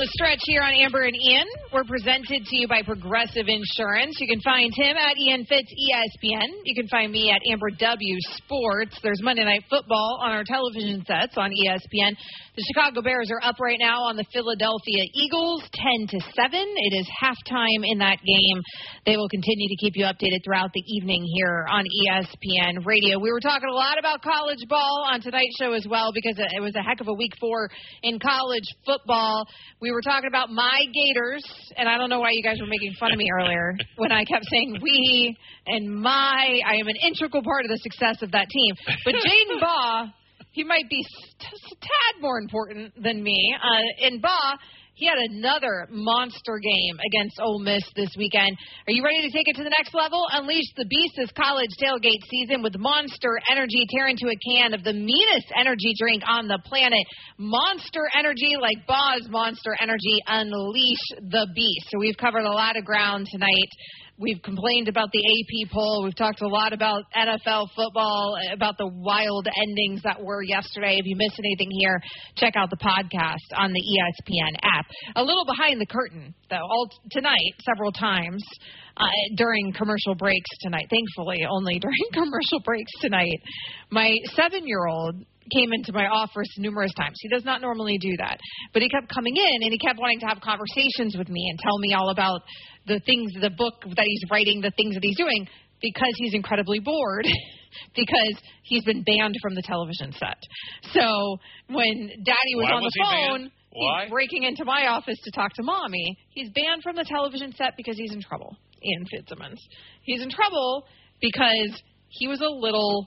The Stretch here on Amber and Ian. We're presented to you by Progressive Insurance. You can find him at Ian Fitz ESPN. You can find me at Amber W Sports. There's Monday Night Football on our television sets on ESPN. The Chicago Bears are up right now on the Philadelphia Eagles, 10-7. It is halftime in that game. They will continue to keep you updated throughout the evening here on ESPN Radio. We were talking a lot about college ball on tonight's show as well because it was a heck of a week 4 in college football. We were talking about my Gators, and I don't know why you guys were making fun of me earlier when I kept saying we and my. I am an integral part of the success of that team. But Jaden Baugh, he might be a tad more important than me. And Baugh, he had another monster game against Ole Miss this weekend. Are you ready to take it to the next level? Unleash the beast this college tailgate season with Monster Energy. Tear into a can of the meanest energy drink on the planet. Monster Energy, like Baugh's Monster Energy. Unleash the beast. So we've covered a lot of ground tonight. We've complained about the AP poll. We've talked a lot about NFL football, about the wild endings that were yesterday. If you missed anything here, check out the podcast on the ESPN app. A little behind the curtain, though, tonight, several times during commercial breaks tonight. Thankfully, only during commercial breaks tonight. My 7-year-old came into my office numerous times. He does not normally do that. But he kept coming in, and he kept wanting to have conversations with me and tell me all about the things, the book that he's writing, the things that he's doing, because he's incredibly bored, because he's been banned from the television set. So when Daddy was on the phone, he's breaking into my office to talk to Mommy. He's banned from the television set because he's in trouble, Ian Fitzsimmons. He's in trouble because he was a little...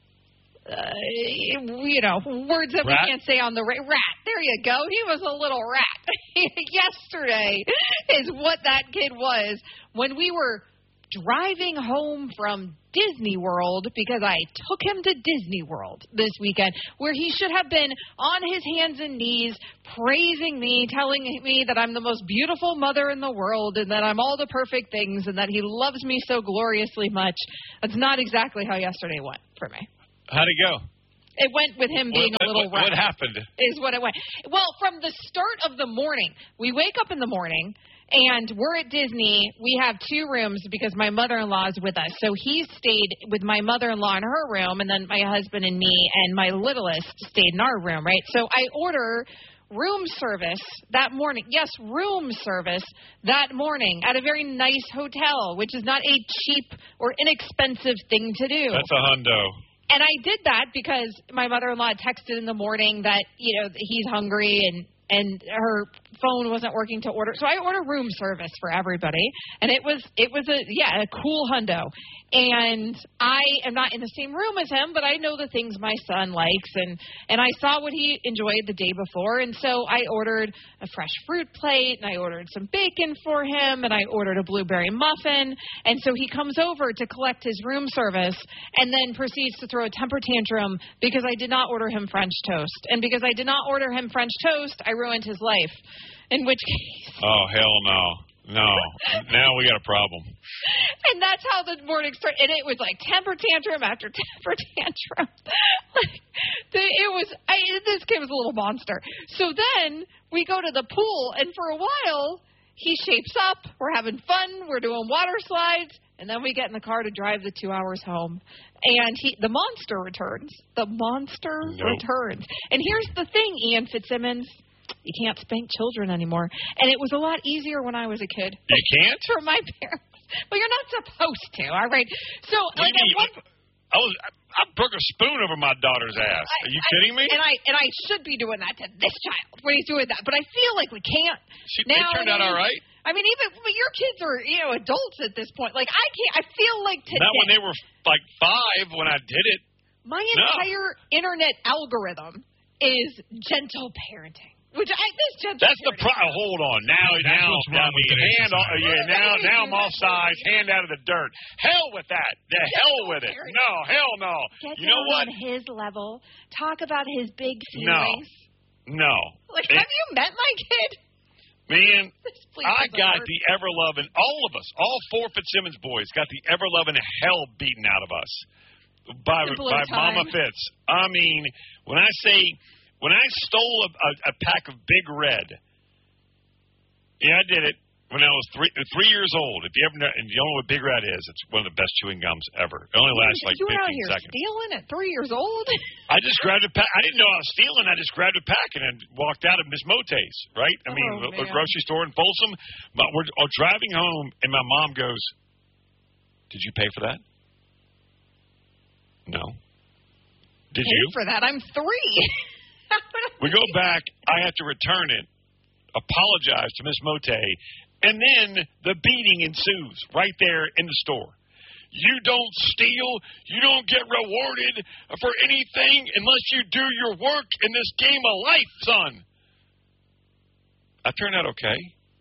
words that we can't say on the rat. There you go. He was a little rat. Yesterday is what that kid was when we were driving home from Disney World, because I took him to Disney World this weekend, where he should have been on his hands and knees praising me, telling me that I'm the most beautiful mother in the world and that I'm all the perfect things and that he loves me so gloriously much. That's not exactly how yesterday went for me. How'd it go? It went with him being a little rough. What happened? Is what it went. Well, from the start of the morning, we wake up in the morning, and we're at Disney. We have 2 rooms because my mother-in-law is with us. So he stayed with my mother-in-law in her room, and then my husband and me and my littlest stayed in our room, right? So I order room service that morning. Yes, room service that morning at a very nice hotel, which is not a cheap or inexpensive thing to do. That's a hundo. And I did that because my mother-in-law texted in the morning that, he's hungry and her phone wasn't working to order. So I ordered room service for everybody. And it was a cool hundo. And I am not in the same room as him, but I know the things my son likes. And I saw what he enjoyed the day before. And so I ordered a fresh fruit plate, and I ordered some bacon for him, and I ordered a blueberry muffin. And so he comes over to collect his room service and then proceeds to throw a temper tantrum because I did not order him French toast. And because I did not order him French toast, I ruined his life. In which case... Oh, hell no. No. Now we got a problem. And that's how the morning started. And it was like temper tantrum after temper tantrum. This kid was a little monster. So then we go to the pool, and for a while, he shapes up. We're having fun. We're doing water slides. And then we get in the car to drive the 2 hours home. And the monster returns. The monster returns. And here's the thing, Ian Fitzsimmons. You can't spank children anymore. And it was a lot easier when I was a kid. You can't? For my parents. Well, you're not supposed to, all right? So, I broke a spoon over my daughter's ass. Are you kidding me? And I should be doing that to this child when he's doing that. But I feel like we can't. They turned out all right. I mean, but your kids are, adults at this point. Like, I can't. I feel like today. Not when they were like 5 when I did it. My entire internet algorithm is gentle parenting. That's the problem. Hold on. Now I'm off sides, hand out of the dirt. Hell with that. The hell with it. No, hell no. You know what? On his level. Talk about his big feelings. No. Like, have you met my kid? Man, I got the ever-loving, all of us, all 4 Fitzsimmons boys got the ever-loving hell beaten out of us by Mama Fitz. I mean, when I stole a pack of Big Red Yeah, I did it when I was 3 years old. If you ever know, and you don't know what Big Red is, it's one of the best chewing gums ever. It only lasts like 15 seconds. You were out here stealing at 3 years old? I just grabbed a pack. I didn't know I was stealing. I just grabbed a pack and walked out of Miss Mote's, right? I mean, a grocery store in Folsom. We're driving home, and my mom goes, "Did you pay for that?" No. Did you? For that? I'm 3. We go back. I have to return it, apologize to Miss Mote, and then the beating ensues right there in the store. You don't steal. You don't get rewarded for anything unless you do your work in this game of life, son. I turned out okay.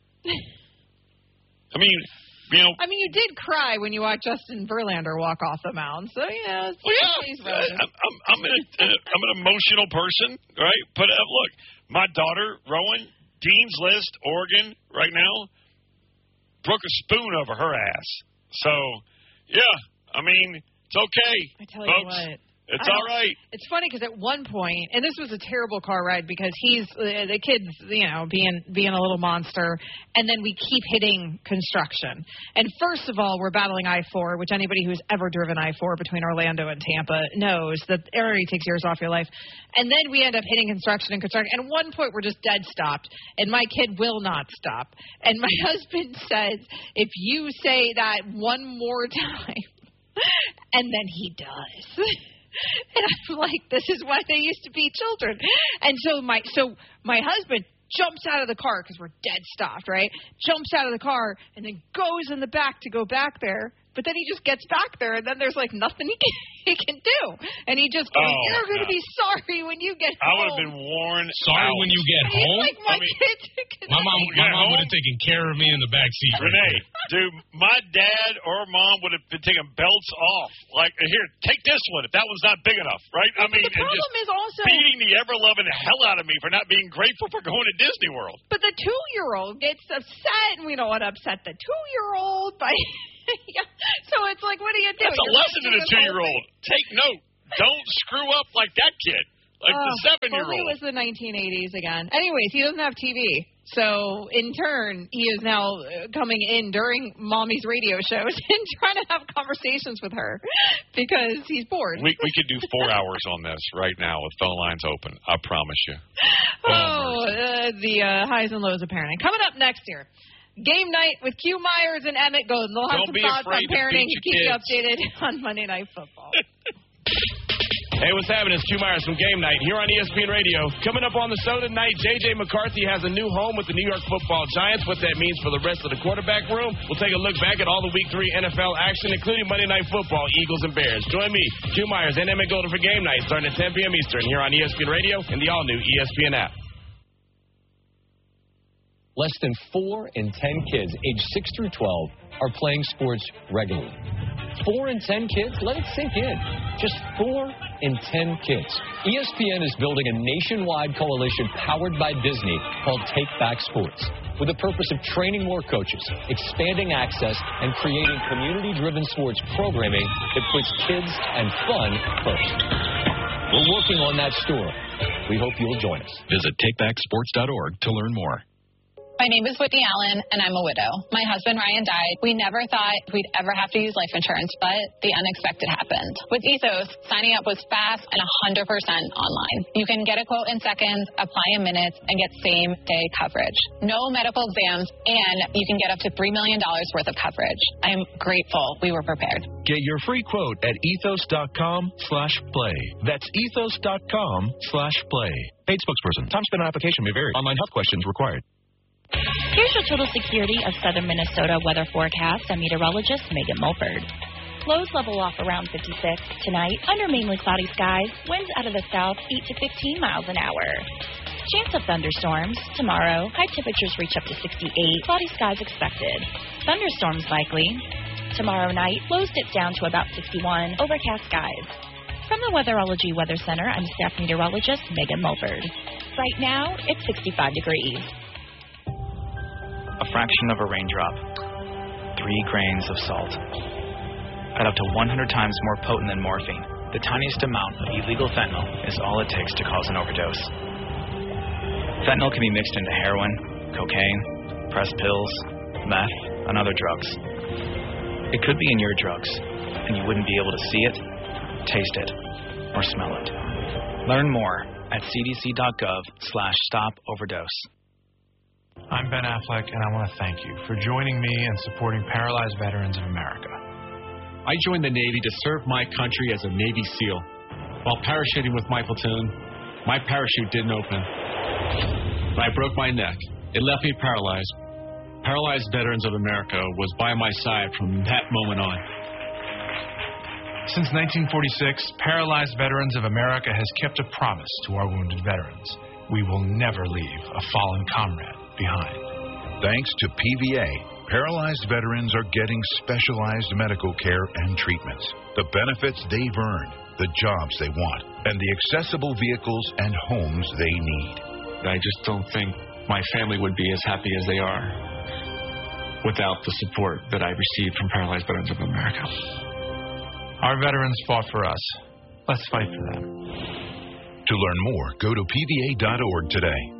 I mean, you did cry when you watched Justin Verlander walk off the mound. So yeah, I'm an emotional person, right? But look, my daughter Rowan, Dean's List, Oregon, right now, broke a spoon over her ass. So yeah, I mean, it's okay. I tell you folks. What. It's all right. It's funny because at one point, and this was a terrible car ride because he's the kid's, being a little monster, and then we keep hitting construction. And first of all, we're battling I-4, which anybody who's ever driven I-4 between Orlando and Tampa knows that it already takes years off your life. And then we end up hitting construction. And at one point, we're just dead stopped, and my kid will not stop. And my husband says, if you say that one more time, and then he does. And I'm like, this is why they used to be children. And so my husband jumps out of the car because we're dead stopped, right? Jumps out of the car and then goes in the back to go back there. But then he just gets back there, and then there's, nothing he can do. And he just goes, you're going to be sorry when you get home. I would have been worn Sorry out. When you get home? My mom would have taken care of me in the back seat. Renee, dude, my dad or mom would have been taking belts off. Here, take this one if that one's not big enough, right? I mean, the problem is also beating the ever-loving hell out of me for not being grateful for going to Disney World. But the 2-year-old gets upset, and we don't want to upset the 2-year-old by... Yeah. So it's like, what do you do? That's a lesson to the 2-year-old. Take note. Don't screw up like that kid, the 7-year-old. It was the 1980s again. Anyways, he doesn't have TV. So, in turn, he is now coming in during Mommy's radio shows and trying to have conversations with her because he's bored. We could do 4 hours on this right now with phone lines open. I promise you. The highs and lows of parenting. Coming up next year. Game night with Q Myers and Emmett Golden. They'll have some thoughts on parenting to keep you updated on Monday Night Football. Hey, what's happening? It's Q Myers from Game Night here on ESPN Radio. Coming up on the show tonight, J.J. McCarthy has a new home with the New York Football Giants. What that means for the rest of the quarterback room. We'll take a look back at all the Week 3 NFL action, including Monday Night Football, Eagles and Bears. Join me, Q Myers and Emmett Golden for Game Night, starting at 10 p.m. Eastern here on ESPN Radio and the all-new ESPN app. Less than 4 in 10 kids aged 6 through 12 are playing sports regularly. 4 in 10 kids? Let it sink in. Just 4 in 10 kids. ESPN is building a nationwide coalition powered by Disney called Take Back Sports, with the purpose of training more coaches, expanding access, and creating community-driven sports programming that puts kids and fun first. We're working on that story. We hope you'll join us. Visit takebacksports.org to learn more. My name is Whitney Allen, and I'm a widow. My husband, Ryan, died. We never thought we'd ever have to use life insurance, but the unexpected happened. With Ethos, signing up was fast and 100% online. You can get a quote in seconds, apply in minutes, and get same-day coverage. No medical exams, and you can get up to $3 million worth of coverage. I'm grateful we were prepared. Get your free quote at ethos.com/play. That's ethos.com/play. Paid spokesperson. Time spent on application may vary. Online health questions required. Here's your total security of southern Minnesota weather forecast. I'm meteorologist Megan Mulford. Lows level off around 56 tonight under mainly cloudy skies. Winds out of the south 8 to 15 miles an hour. Chance of thunderstorms tomorrow. High temperatures reach up to 68. Cloudy skies expected. Thunderstorms likely. Tomorrow night, lows dip down to about 61. Overcast skies. From the Weatherology Weather Center, I'm staff meteorologist Megan Mulford. Right now, it's 65 degrees. A fraction of a raindrop, 3 grains of salt. At up to 100 times more potent than morphine, the tiniest amount of illegal fentanyl is all it takes to cause an overdose. Fentanyl can be mixed into heroin, cocaine, press pills, meth, and other drugs. It could be in your drugs, and you wouldn't be able to see it, taste it, or smell it. Learn more at cdc.gov/stop-overdose. I'm Ben Affleck, and I want to thank you for joining me and supporting Paralyzed Veterans of America. I joined the Navy to serve my country as a Navy SEAL. While parachuting with my platoon, my parachute didn't open. I broke my neck. It left me paralyzed. Paralyzed Veterans of America was by my side from that moment on. Since 1946, Paralyzed Veterans of America has kept a promise to our wounded veterans. We will never leave a fallen comrade behind. Thanks to PVA, paralyzed veterans are getting specialized medical care and treatments, the benefits they've earned, the jobs they want, and the accessible vehicles and homes they need. I just don't think my family would be as happy as they are without the support that I received from Paralyzed Veterans of America. Our veterans fought for us. Let's fight for them. To learn more, go to PVA.org today.